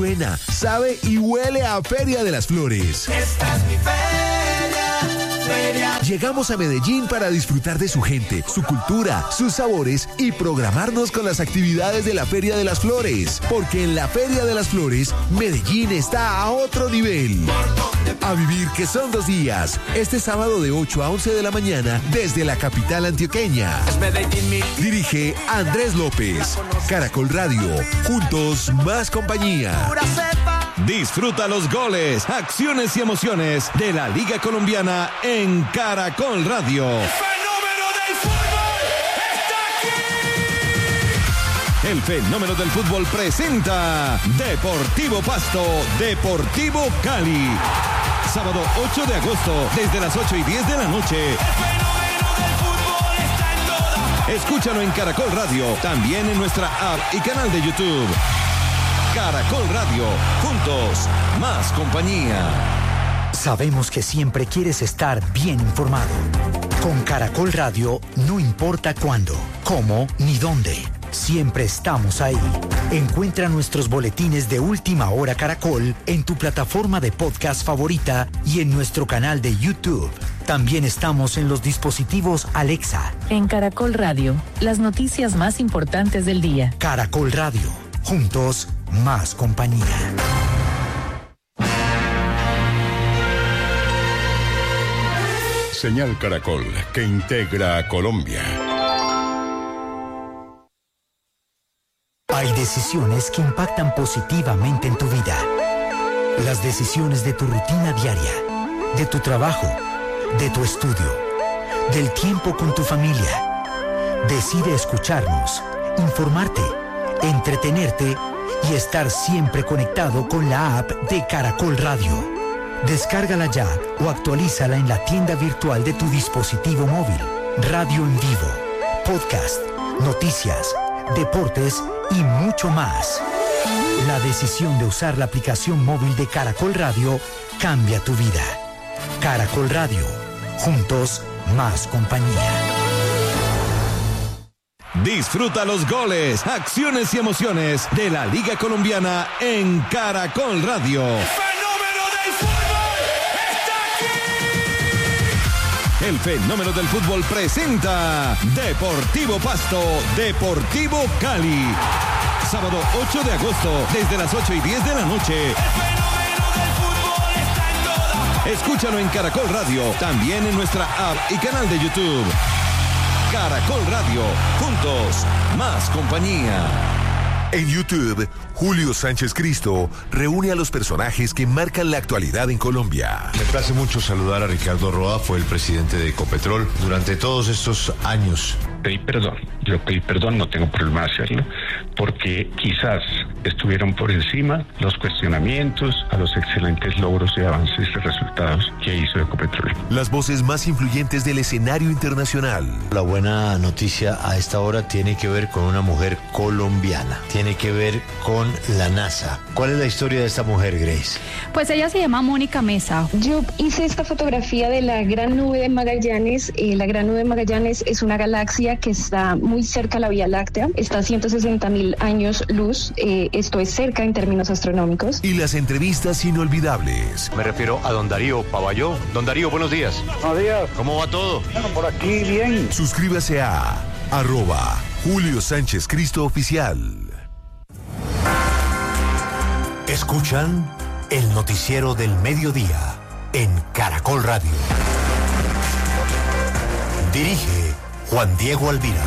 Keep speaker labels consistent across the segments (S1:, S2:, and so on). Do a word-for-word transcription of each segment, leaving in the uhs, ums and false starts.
S1: Suena, sabe y huele a Feria de las Flores.
S2: Esta es mi feria, feria.
S1: Llegamos a Medellín para disfrutar de su gente, su cultura, sus sabores y programarnos con las actividades de la Feria de las Flores. Porque en la Feria de las Flores, Medellín está a otro nivel. A vivir que son dos días. Este sábado de ocho a once de la mañana desde la capital antioqueña. Dirige Andrés López. Caracol Radio. Juntos más compañía.
S3: Disfruta los goles, acciones y emociones de la Liga Colombiana en Caracol Radio.
S2: ¡El fenómeno del fútbol está aquí!
S3: El fenómeno del fútbol presenta Deportivo Pasto, Deportivo Cali. Sábado ocho de agosto, desde las ocho y diez de la noche.
S2: ¡El fenómeno del fútbol está en toda!
S3: Escúchalo en Caracol Radio, también en nuestra app y canal de YouTube. Caracol Radio, juntos, más compañía.
S4: Sabemos que siempre quieres estar bien informado. Con Caracol Radio, no importa cuándo, cómo ni dónde. Siempre estamos ahí. Encuentra nuestros boletines de Última Hora Caracol en tu plataforma de podcast favorita y en nuestro canal de YouTube. También estamos en los dispositivos Alexa.
S5: En Caracol Radio, las noticias más importantes del día.
S4: Caracol Radio, juntos, más compañía.
S6: Señal Caracol, que integra a Colombia.
S4: Hay decisiones que impactan positivamente en tu vida. Las decisiones de tu rutina diaria, de tu trabajo, de tu estudio, del tiempo con tu familia. Decide escucharnos, informarte, entretenerte y estar siempre conectado con la app de Caracol Radio. Descárgala ya o actualízala en la tienda virtual de tu dispositivo móvil. Radio en vivo, podcast, noticias, deportes y mucho más. La decisión de usar la aplicación móvil de Caracol Radio cambia tu vida. Caracol Radio, juntos, más compañía.
S3: Disfruta los goles, acciones y emociones de la Liga Colombiana en Caracol Radio.
S2: ¡El fenómeno del fútbol está aquí!
S3: El fenómeno del fútbol presenta Deportivo Pasto, Deportivo Cali. Sábado ocho de agosto, desde las ocho y diez de la noche.
S2: ¡El fenómeno del fútbol está en toda!
S3: Escúchalo en Caracol Radio, también en nuestra app y canal de YouTube. Caracol Radio, juntos, más compañía.
S1: En YouTube, Julio Sánchez Cristo reúne a los personajes que marcan la actualidad en Colombia.
S7: Me place mucho saludar a Ricardo Roa, fue el presidente de Ecopetrol durante todos estos años.
S8: Pedí perdón, yo pedí perdón, no tengo problema de hacerlo, porque quizás estuvieron por encima los cuestionamientos a los excelentes logros y avances y resultados que hizo Ecopetrol.
S1: Las voces más influyentes del escenario internacional.
S7: La buena noticia a esta hora tiene que ver con una mujer colombiana, tiene que ver con la NASA. ¿Cuál es la historia de esta mujer, Grace?
S9: Pues ella se llama Mónica Mesa.
S10: Yo hice esta fotografía de la Gran Nube de Magallanes. Eh, la Gran Nube de Magallanes es una galaxia que está muy cerca a la Vía Láctea, está a ciento sesenta mil años luz, eh, esto es cerca en términos astronómicos.
S1: Y las entrevistas inolvidables.
S7: Me refiero a don Darío Pavalló. Don Darío, buenos días.
S11: Buenos días.
S7: ¿Cómo va todo?
S11: Bueno, por aquí bien.
S1: Suscríbase a arroba Julio Sánchez Cristo Oficial.
S4: Escuchan el noticiero del mediodía en Caracol Radio. Dirige Juan Diego Alvira.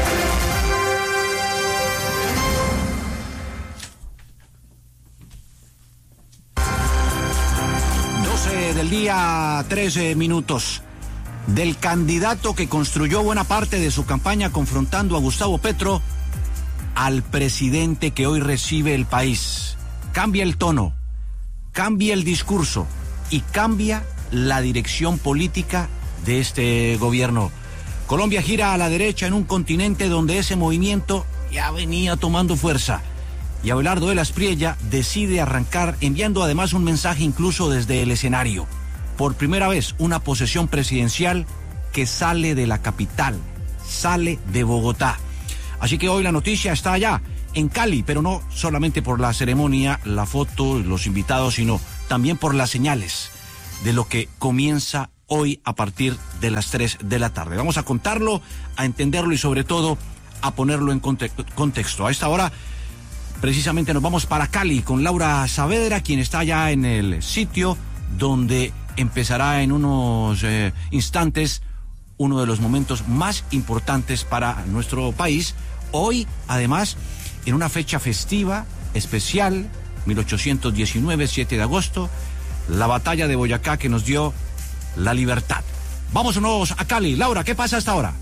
S12: doce del día, trece minutos. Del candidato que construyó buena parte de su campaña confrontando a Gustavo Petro al presidente que hoy recibe el país. Cambia el tono, cambia el discurso y cambia la dirección política de este gobierno. Colombia gira a la derecha en un continente donde ese movimiento ya venía tomando fuerza. Y Abelardo de la Espriella decide arrancar enviando además un mensaje incluso desde el escenario. Por primera vez, una posesión presidencial que sale de la capital, sale de Bogotá. Así que hoy la noticia está allá, en Cali, pero no solamente por la ceremonia, la foto, los invitados, sino también por las señales de lo que comienza hoy a partir de las tres de la tarde. Vamos a contarlo, a entenderlo y sobre todo a ponerlo en contexto. A esta hora precisamente nos vamos para Cali con Laura Saavedra, quien está ya en el sitio donde empezará en unos eh, instantes uno de los momentos más importantes para nuestro país. Hoy, además, en una fecha festiva, especial, mil ochocientos diecinueve, siete de agosto, la batalla de Boyacá que nos dio la libertad. Vámonos a Cali. Laura, ¿qué pasa hasta ahora?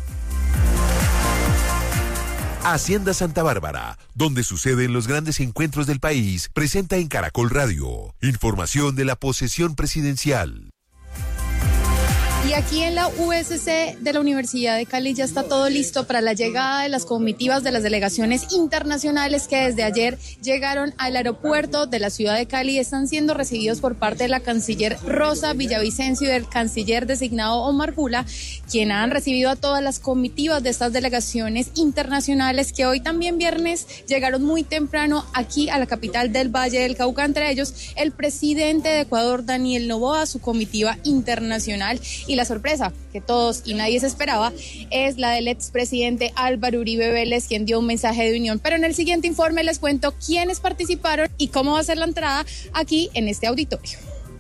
S1: Hacienda Santa Bárbara, donde suceden los grandes encuentros del país, presenta en Caracol Radio información de la posesión presidencial.
S9: Y aquí en la U S C de la Universidad de Cali ya está todo listo para la llegada de las comitivas de las delegaciones internacionales que desde ayer llegaron al aeropuerto de la ciudad de Cali y están siendo recibidos por parte de la canciller Rosa Villavicencio y del canciller designado Omar Bula, quien han recibido a todas las comitivas de estas delegaciones internacionales que hoy también viernes llegaron muy temprano aquí a la capital del Valle del Cauca, entre ellos el presidente de Ecuador, Daniel Noboa, su comitiva internacional. Y la sorpresa que todos y nadie se esperaba es la del expresidente Álvaro Uribe Vélez, quien dio un mensaje de unión. Pero en el siguiente informe les cuento quiénes participaron y cómo va a ser la entrada aquí en este auditorio.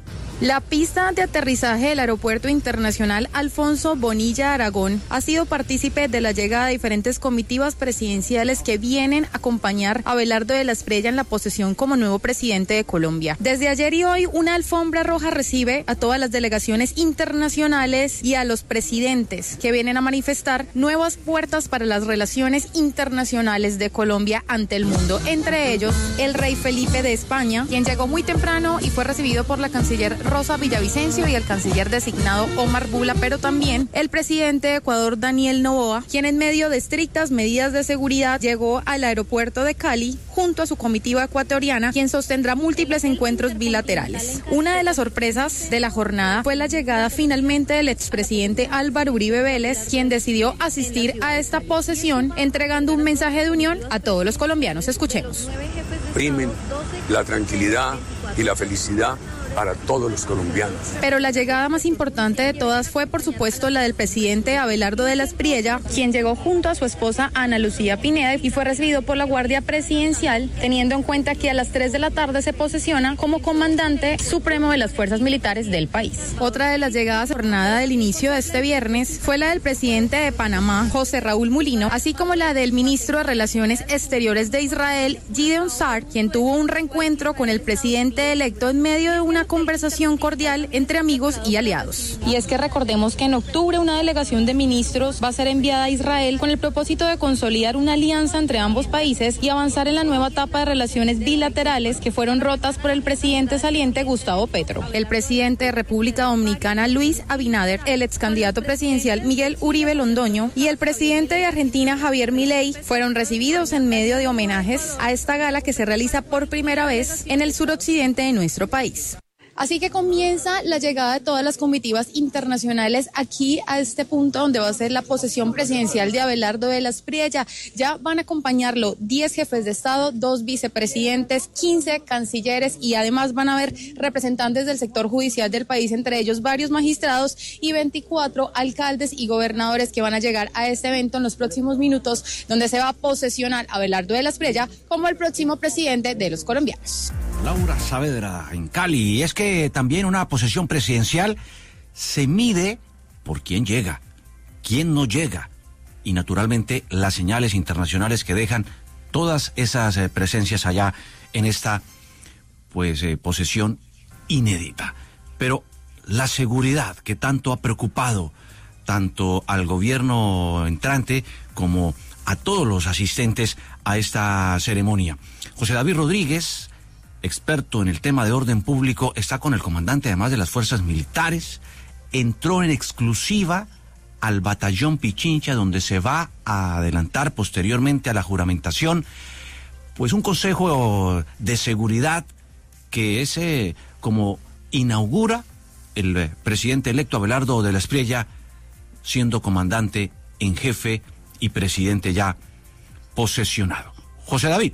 S9: La pista de aterrizaje del Aeropuerto Internacional Alfonso Bonilla Aragón ha sido partícipe de la llegada de diferentes comitivas presidenciales que vienen a acompañar a Abelardo de la Espriella en la posesión como nuevo presidente de Colombia. Desde ayer y hoy, una alfombra roja recibe a todas las delegaciones internacionales y a los presidentes que vienen a manifestar nuevas puertas para las relaciones internacionales de Colombia ante el mundo. Entre ellos, el rey Felipe de España, quien llegó muy temprano y fue recibido por la canciller Rosa Villavicencio y el canciller designado Omar Bula, pero también el presidente de Ecuador, Daniel Noboa, quien en medio de estrictas medidas de seguridad llegó al aeropuerto de Cali junto a su comitiva ecuatoriana, quien sostendrá múltiples encuentros bilaterales. Una de las sorpresas de la jornada fue la llegada finalmente del expresidente Álvaro Uribe Vélez, quien decidió asistir a esta posesión entregando un mensaje de unión a todos los colombianos. Escuchemos.
S11: Primen la tranquilidad y la felicidad para todos los colombianos.
S9: Pero la llegada más importante de todas fue, por supuesto, la del presidente Abelardo de la Espriella, quien llegó junto a su esposa Ana Lucía Pineda y fue recibido por la Guardia Presidencial, teniendo en cuenta que a las tres de la tarde se posesiona como comandante supremo de las fuerzas militares del país. Otra de las llegadas a la jornada del inicio de este viernes fue la del presidente de Panamá, José Raúl Mulino, así como la del ministro de Relaciones Exteriores de Israel, Gideon Sa'ar, quien tuvo un reencuentro con el presidente electo en medio de una conversación cordial entre amigos y aliados. Y es que recordemos que en octubre una delegación de ministros va a ser enviada a Israel con el propósito de consolidar una alianza entre ambos países y avanzar en la nueva etapa de relaciones bilaterales que fueron rotas por el presidente saliente Gustavo Petro. El presidente de República Dominicana, Luis Abinader, el ex candidato presidencial Miguel Uribe Londoño y el presidente de Argentina, Javier Milei, fueron recibidos en medio de homenajes a esta gala que se realiza por primera vez en el suroccidente de nuestro país. Así que comienza la llegada de todas las comitivas internacionales aquí a este punto donde va a ser la posesión presidencial de Abelardo de la Espriella. Ya van a acompañarlo diez jefes de Estado, dos vicepresidentes, quince cancilleres y además van a haber representantes del sector judicial del país, entre ellos varios magistrados y veinticuatro alcaldes y gobernadores que van a llegar a este evento en los próximos minutos, donde se va a posesionar a Abelardo de la Espriella como el próximo presidente de los colombianos.
S12: Laura Saavedra en Cali. Y es que también una posesión presidencial se mide por quién llega, quién no llega y naturalmente las señales internacionales que dejan todas esas eh, presencias allá en esta pues eh, posesión inédita. Pero la seguridad que tanto ha preocupado tanto al gobierno entrante como a todos los asistentes a esta ceremonia. José David Rodríguez, experto en el tema de orden público, está con el comandante además de las fuerzas militares, entró en exclusiva al batallón Pichincha, donde se va a adelantar posteriormente a la juramentación, pues un consejo de seguridad que es eh, como inaugura el eh, presidente electo Abelardo de la Espriella, siendo comandante en jefe y presidente ya posesionado. José David.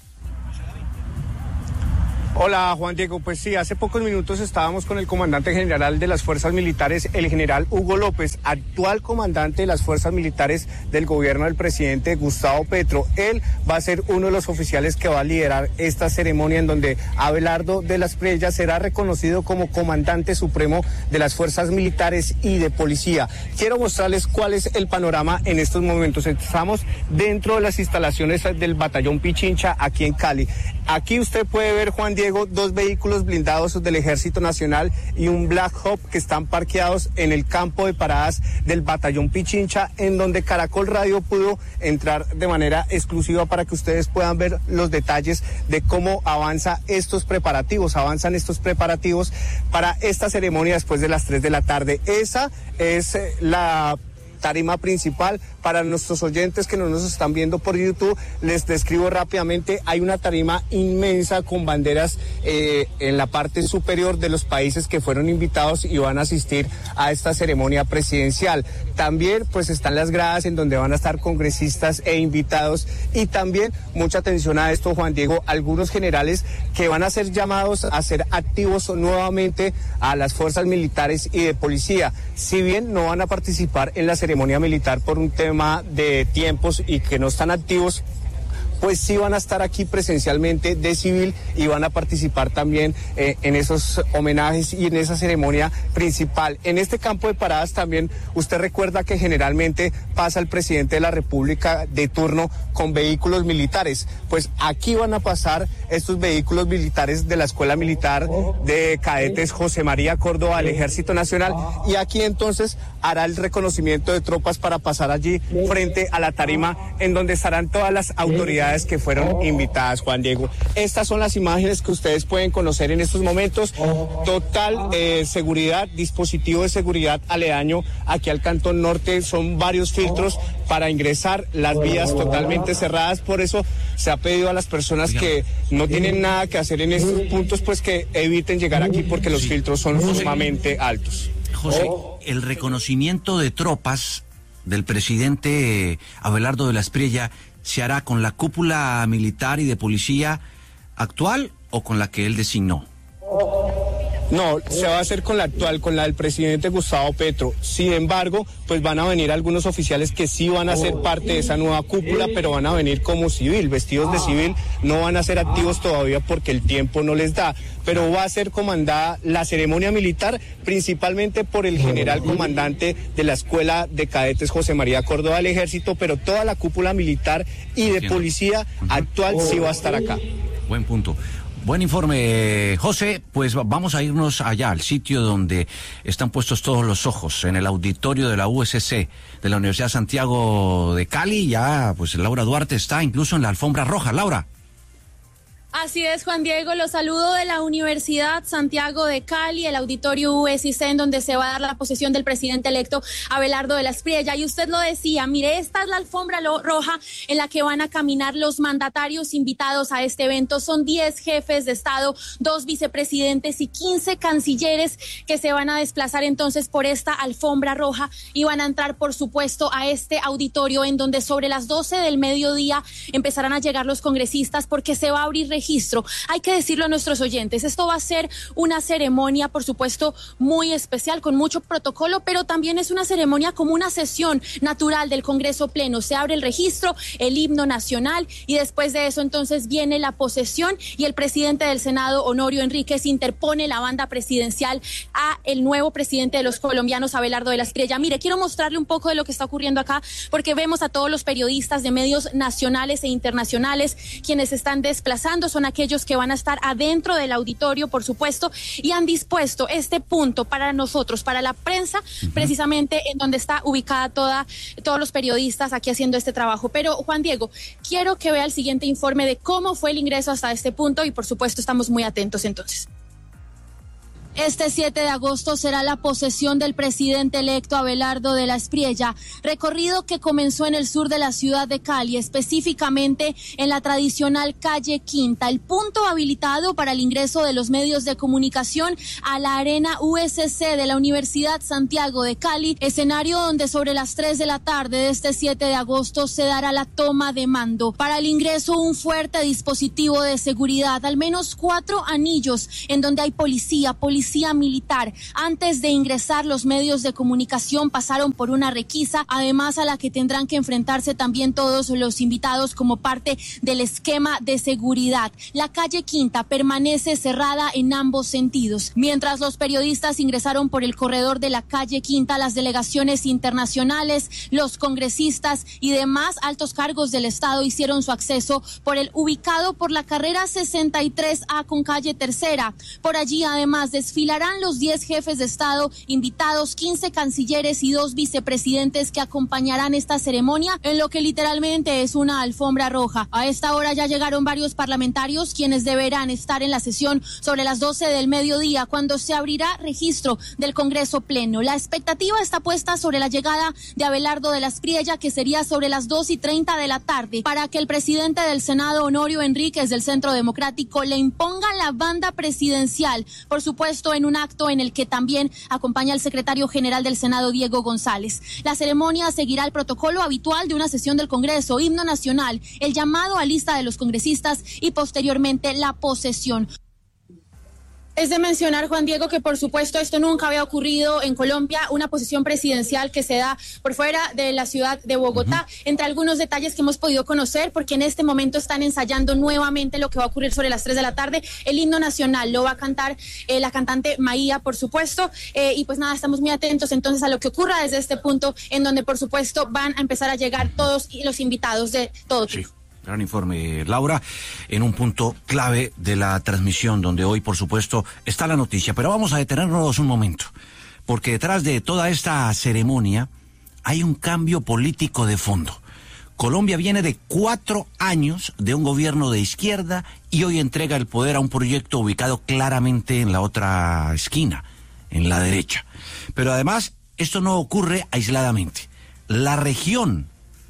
S13: Hola Juan Diego, pues sí, hace pocos minutos estábamos con el comandante general de las fuerzas militares, el general Hugo López, actual comandante de las fuerzas militares del gobierno del presidente Gustavo Petro. Él va a ser uno de los oficiales que va a liderar esta ceremonia en donde Abelardo de las Prellas será reconocido como comandante supremo de las fuerzas militares y de policía. Quiero mostrarles cuál es el panorama en estos momentos. Estamos dentro de las instalaciones del batallón Pichincha aquí en Cali. Aquí usted puede ver, Juan Diego, dos vehículos blindados del Ejército Nacional y un Black Hawk que están parqueados en el campo de paradas del batallón Pichincha, en donde Caracol Radio pudo entrar de manera exclusiva para que ustedes puedan ver los detalles de cómo avanza estos preparativos, avanzan estos preparativos para esta ceremonia después de las tres de la tarde. Esa es la tarima principal. Para nuestros oyentes que no nos están viendo por YouTube, les describo rápidamente. Hay una tarima inmensa con banderas eh, en la parte superior de los países que fueron invitados y van a asistir a esta ceremonia presidencial. También pues están las gradas en donde van a estar congresistas e invitados, y también mucha atención a esto, Juan Diego, algunos generales que van a ser llamados a ser activos nuevamente a las fuerzas militares y de policía. Si bien no van a participar en la ceremonia militar por un tema de tiempos y que no están activos, pues sí van a estar aquí presencialmente de civil y van a participar también eh, en esos homenajes y en esa ceremonia principal. En este campo de paradas también usted recuerda que generalmente pasa el presidente de la República de turno con vehículos militares. Pues aquí van a pasar estos vehículos militares de la Escuela Militar de Cadetes José María Córdoba del Ejército Nacional, y aquí entonces hará el reconocimiento de tropas para pasar allí frente a la tarima en donde estarán todas las autoridades que fueron invitadas, Juan Diego. Estas son las imágenes que ustedes pueden conocer en estos momentos. Total eh, seguridad, dispositivo de seguridad aledaño aquí al Cantón Norte. Son varios filtros para ingresar, las vías totalmente cerradas. Por eso se ha pedido a las personas que no tienen nada que hacer en estos puntos, pues que eviten llegar aquí porque los filtros son sumamente altos.
S12: José, el reconocimiento de tropas del presidente Abelardo de las Prellas se hará con la cúpula militar y de policía actual o con la que él designó.
S13: No, se va a hacer con la actual, con la del presidente Gustavo Petro. Sin embargo, pues van a venir algunos oficiales que sí van a ser parte de esa nueva cúpula, pero van a venir como civil, vestidos de civil. No van a ser activos todavía porque el tiempo no les da, pero va a ser comandada la ceremonia militar principalmente por el general comandante de la Escuela de Cadetes José María Córdoba del Ejército, pero toda la cúpula militar y de policía actual sí va a estar acá.
S12: Buen punto. Buen informe, José. Pues vamos a irnos allá, al sitio donde están puestos todos los ojos, en el auditorio de la U S C, de la Universidad Santiago de Cali. Ya, pues Laura Duarte está incluso en la alfombra roja. Laura.
S9: Así es, Juan Diego, los saludo de la Universidad Santiago de Cali, el auditorio U S C, en donde se va a dar la posesión del presidente electo Abelardo de las Prellas. Y usted lo decía, mire, esta es la alfombra roja en la que van a caminar los mandatarios invitados a este evento. Son diez jefes de Estado, dos vicepresidentes y quince cancilleres que se van a desplazar entonces por esta alfombra roja y van a entrar, por supuesto, a este auditorio en donde sobre las doce del mediodía empezarán a llegar los congresistas, porque se va a abrir registro. Hay que decirlo a nuestros oyentes, esto va a ser una ceremonia, por supuesto, muy especial, con mucho protocolo, pero también es una ceremonia como una sesión natural del Congreso Pleno. Se abre el registro, el himno nacional, y después de eso entonces viene la posesión, y el presidente del Senado, Honorio Enríquez, interpone la banda presidencial a el nuevo presidente de los colombianos, Abelardo de las Prellas. Mire, quiero mostrarle un poco de lo que está ocurriendo acá, porque vemos a todos los periodistas de medios nacionales e internacionales quienes están desplazando. Son aquellos que van a estar adentro del auditorio, por supuesto, y han dispuesto este punto para nosotros, para la prensa, uh-huh. precisamente en donde está ubicada toda, todos los periodistas aquí haciendo este trabajo. Pero, Juan Diego, quiero que vea el siguiente informe de cómo fue el ingreso hasta este punto y, por supuesto, estamos muy atentos entonces.
S14: Este siete de agosto será la posesión del presidente electo Abelardo de la Espriella, recorrido que comenzó en el sur de la ciudad de Cali, específicamente en la tradicional calle Quinta, el punto habilitado para el ingreso de los medios de comunicación a la arena U S C de la Universidad Santiago de Cali, escenario donde sobre las tres de la tarde de este siete de agosto se dará la toma de mando. Para el ingreso, un fuerte dispositivo de seguridad, al menos cuatro anillos en donde hay policía, policía Policía militar. Antes de ingresar, los medios de comunicación pasaron por una requisa, además a la que tendrán que enfrentarse también todos los invitados como parte del esquema de seguridad. La calle Quinta permanece cerrada en ambos sentidos. Mientras los periodistas ingresaron por el corredor de la calle Quinta, las delegaciones internacionales, los congresistas y demás altos cargos del Estado hicieron su acceso por el ubicado por la carrera sesenta y tres A con calle Tercera. Por allí, además, desfilarán los diez jefes de Estado invitados, quince cancilleres y dos vicepresidentes que acompañarán esta ceremonia en lo que literalmente es una alfombra roja. A esta hora ya llegaron varios parlamentarios quienes deberán estar en la sesión sobre las doce del mediodía, cuando se abrirá registro del Congreso Pleno. La expectativa está puesta sobre la llegada de Abelardo de la Espriella, que sería sobre las dos y treinta de la tarde, para que el presidente del Senado, Honorio Enríquez del Centro Democrático, le imponga la banda presidencial, por supuesto en un acto en el que también acompaña el secretario general del Senado, Diego González. La ceremonia seguirá el protocolo habitual de una sesión del Congreso: himno nacional, el llamado a lista de los congresistas y posteriormente la posesión. Es de mencionar, Juan Diego, que por supuesto esto nunca había ocurrido en Colombia, una posesión presidencial que se da por fuera de la ciudad de Bogotá. Uh-huh. Entre algunos detalles que hemos podido conocer, porque en este momento están ensayando nuevamente lo que va a ocurrir sobre las tres de la tarde. El himno nacional lo va a cantar eh, la cantante Maía, por supuesto, eh, y pues nada, estamos muy atentos entonces a lo que ocurra desde este punto, en donde por supuesto van a empezar a llegar todos los invitados de todo tipo.
S12: Sí. Gran informe, Laura, en un punto clave de la transmisión, donde hoy, por supuesto, está la noticia. Pero vamos a detenernos un momento, porque detrás de toda esta ceremonia hay un cambio político de fondo. Colombia viene de cuatro años de un gobierno de izquierda y hoy entrega el poder a un proyecto ubicado claramente en la otra esquina, en la derecha. Pero además, esto no ocurre aisladamente. La región,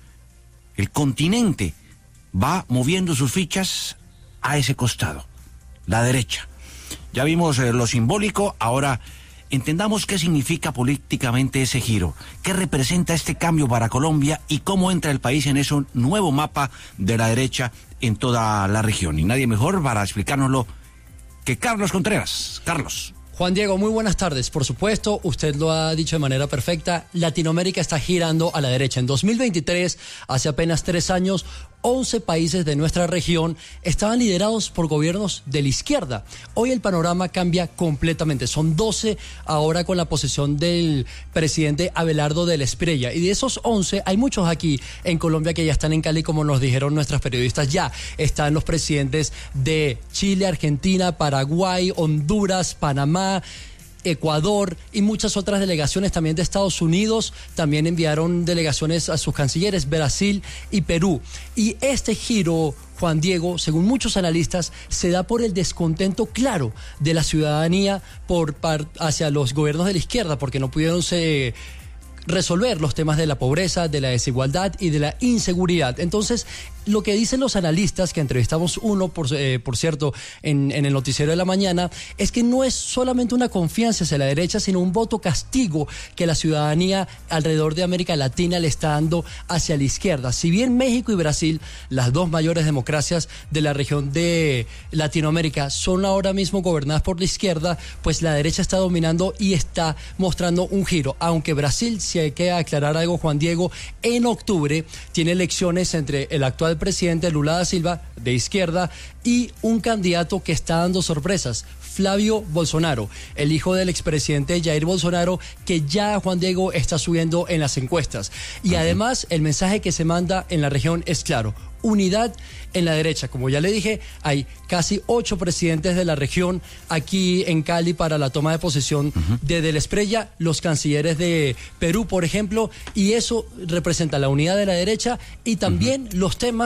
S12: el continente, va moviendo sus fichas a ese costado, la derecha. Ya vimos eh, lo simbólico, ahora entendamos qué significa políticamente ese giro, qué representa este cambio para Colombia y cómo entra el país en ese nuevo mapa de la derecha en toda la región. Y nadie mejor para explicárnoslo que Carlos Contreras. Carlos.
S15: Juan Diego, muy buenas tardes. Por supuesto, usted lo ha dicho de manera perfecta, Latinoamérica está girando a la derecha. En dos mil veintitrés, hace apenas tres años, once países de nuestra región estaban liderados por gobiernos de la izquierda. Hoy el panorama cambia completamente. Son doce ahora con la posesión del presidente Abelardo de la Espriella. Y de esos once, hay muchos aquí en Colombia que ya están en Cali, como nos dijeron nuestras periodistas. Ya están los presidentes de Chile, Argentina, Paraguay, Honduras, Panamá, Ecuador y muchas otras delegaciones también de Estados Unidos. También enviaron delegaciones a sus cancilleres, Brasil y Perú. Y este giro, Juan Diego, según muchos analistas, se da por el descontento claro de la ciudadanía por par, hacia los gobiernos de la izquierda, porque no pudieron se, resolver los temas de la pobreza, de la desigualdad y de la inseguridad. Entonces, lo que dicen los analistas, que entrevistamos uno, por, eh, por cierto, en, en el noticiero de la mañana, es que no es solamente una confianza hacia la derecha, sino un voto castigo que la ciudadanía alrededor de América Latina le está dando hacia la izquierda. Si bien México y Brasil, las dos mayores democracias de la región de Latinoamérica, son ahora mismo gobernadas por la izquierda, pues la derecha está dominando y está mostrando un giro. Aunque Brasil, si hay que aclarar algo, Juan Diego, en octubre tiene elecciones entre el actual presidente Lula da Silva, de izquierda, y un candidato que está dando sorpresas, Flavio Bolsonaro, el hijo del expresidente Jair Bolsonaro, que ya, Juan Diego, está subiendo en las encuestas. Y además, el mensaje que se manda en la región es claro: unidad en la derecha. Como ya le dije, hay casi ocho presidentes de la región aquí en Cali para la toma de posesión uh-huh. de De la Espriella, los cancilleres de Perú, por ejemplo, y eso representa la unidad de la derecha y también uh-huh. los temas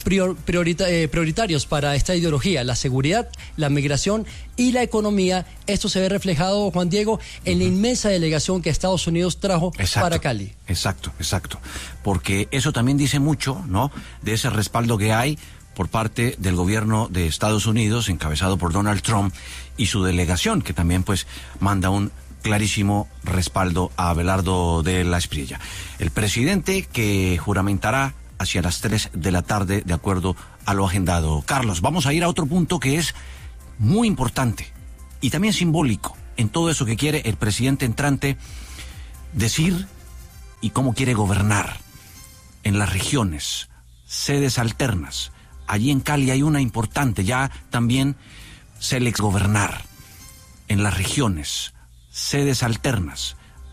S15: prior, priorita, eh, prioritarios para esta ideología: la seguridad, la migración y la economía. Esto se ve reflejado, Juan Diego, en uh-huh. la inmensa delegación que Estados Unidos trajo exacto, para Cali.
S12: Exacto, exacto. Porque eso también dice mucho, ¿no?, de ese respaldo que hay por parte del gobierno de Estados Unidos, encabezado por Donald Trump, y su delegación, que también pues manda un clarísimo respaldo a Abelardo de la Espriella. El presidente que juramentará hacia las tres de la tarde, de acuerdo a lo agendado. Carlos, vamos a ir a otro punto que es muy importante y también simbólico en todo eso que quiere el presidente entrante decir y cómo quiere gobernar en las regiones, sedes alternas. Allí en Cali hay una importante, ya también se le gobernar en las regiones, sedes alternas.